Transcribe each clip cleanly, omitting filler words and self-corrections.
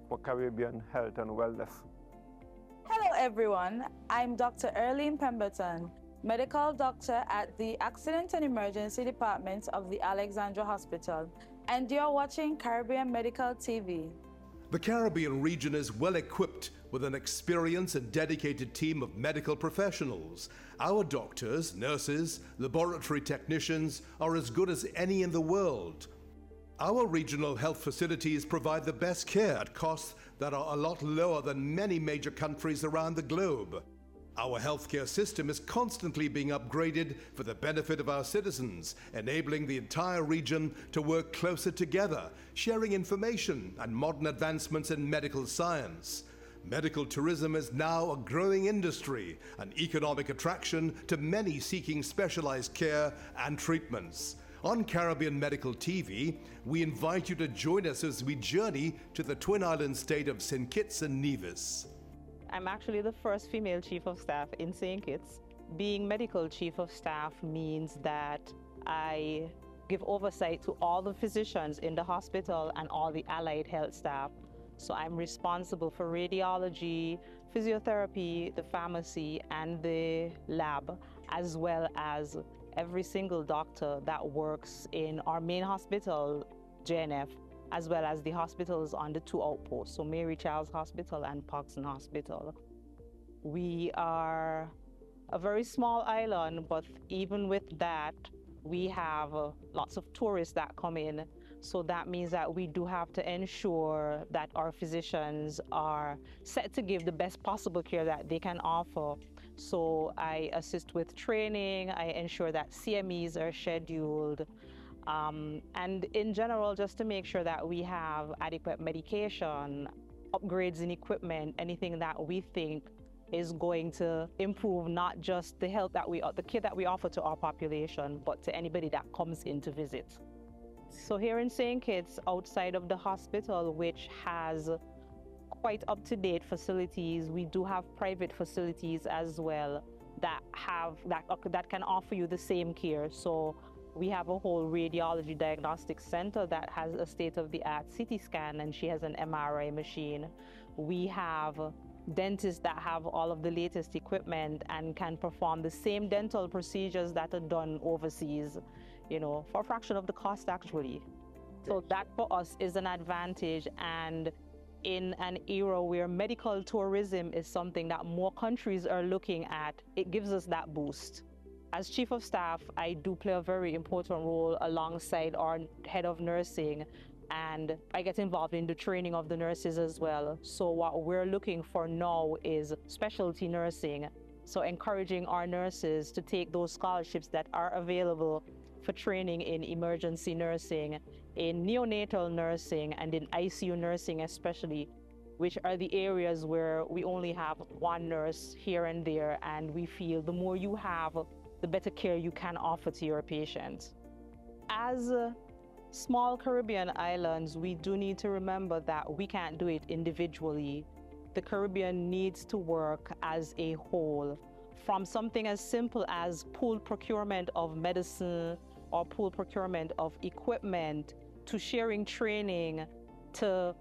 for Caribbean health and wellness. Hello everyone, I'm Dr. Erlene Pemberton, medical doctor at the Accident and Emergency Department of the Alexandra Hospital, and you're watching Caribbean Medical TV. The Caribbean region is well equipped with an experienced and dedicated team of medical professionals. Our doctors, nurses, laboratory technicians are as good as any in the world. Our regional health facilities provide the best care at costs that are a lot lower than many major countries around the globe. Our healthcare system is constantly being upgraded for the benefit of our citizens, enabling the entire region to work closer together, sharing information and modern advancements in medical science. Medical tourism is now a growing industry, an economic attraction to many seeking specialized care and treatments. On Caribbean Medical TV, we invite you to join us as we journey to the Twin Island state of St. Kitts and Nevis. I'm actually the first female chief of staff in St. Kitts. Being medical chief of staff means that I give oversight to all the physicians in the hospital and all the allied health staff. So I'm responsible for radiology, physiotherapy, the pharmacy, and the lab, as well as every single doctor that works in our main hospital, JNF, as well as the hospitals on the two outposts, so Mary Charles Hospital and Pogson Hospital. We are a very small island, but even with that, we have lots of tourists that come in. So that means that we do have to ensure that our physicians are set to give the best possible care that they can offer. So I assist with training, I ensure that CMEs are scheduled, and in general, just to make sure that we have adequate medication, upgrades in equipment, anything that we think is going to improve not just the health that the care that we offer to our population, but to anybody that comes in to visit. So here in St. Kitts, outside of the hospital, which has quite up-to-date facilities, we do have private facilities as well that can offer you the same care. So we have a whole radiology diagnostic center that has a state-of-the-art CT scan, and she has an MRI machine. We have dentists that have all of the latest equipment and can perform the same dental procedures that are done overseas, for a fraction of the cost actually. So that for us is an advantage, and in an era where medical tourism is something that more countries are looking at, it gives us that boost. As Chief of Staff, I do play a very important role alongside our head of nursing, and I get involved in the training of the nurses as well. So what we're looking for now is specialty nursing. So encouraging our nurses to take those scholarships that are available for training in emergency nursing, in neonatal nursing, and in ICU nursing especially, which are the areas where we only have one nurse here and there, and we feel the more you have, the better care you can offer to your patients. As small Caribbean islands, we do need to remember that we can't do it individually. The Caribbean needs to work as a whole, from something as simple as pooled procurement of medicine or pooled procurement of equipment, to sharing training, to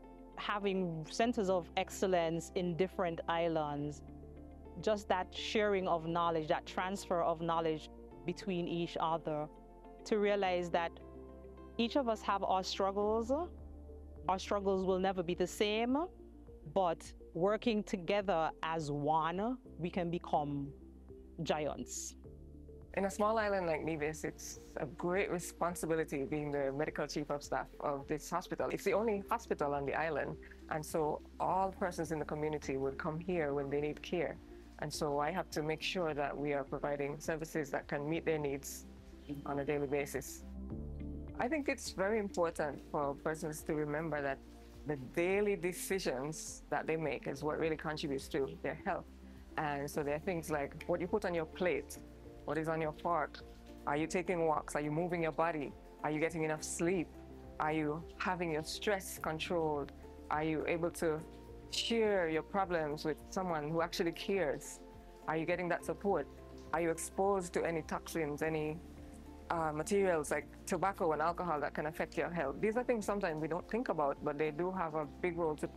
having centers of excellence in different islands. Just that sharing of knowledge, that transfer of knowledge between each other, to realize that each of us have our struggles. Our struggles will never be the same, but working together as one, we can become giants. In a small island like Nevis, it's a great responsibility being the medical chief of staff of this hospital. It's the only hospital on the island, and so all persons in the community would come here when they need care. And so I have to make sure that we are providing services that can meet their needs on a daily basis. I think it's very important for persons to remember that the daily decisions that they make is what really contributes to their health. And so there are things like what you put on your plate, what is on your fork. Are you taking walks? Are you moving your body? Are you getting enough sleep? Are you having your stress controlled? Are you able to share your problems with someone who actually cares? Are you getting that support? Are you exposed to any toxins, any materials like tobacco and alcohol that can affect your health? These are things sometimes we don't think about, but they do have a big role to